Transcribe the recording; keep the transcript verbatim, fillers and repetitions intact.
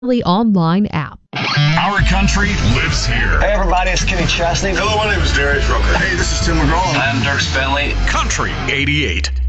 online app. Our country lives here. Hey everybody, it's Kenny Chesney. Hello, my name is Darius Rucker. Hey, this is Tim McGraw. I'm Dirk Bentley. Country eighty-eight.